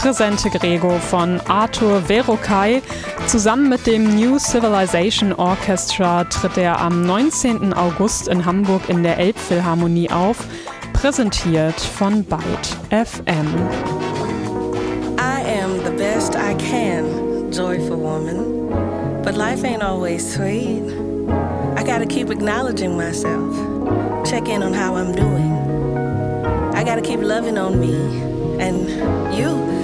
Presente Grego von Arthur Verocai. Zusammen mit dem New Civilization Orchestra tritt er am 19. August in Hamburg in der Elbphilharmonie auf, präsentiert von Byte FM. I am the best I can, joyful woman, but life ain't always sweet. I gotta keep acknowledging myself, check in on how I'm doing. I gotta keep loving on me, and you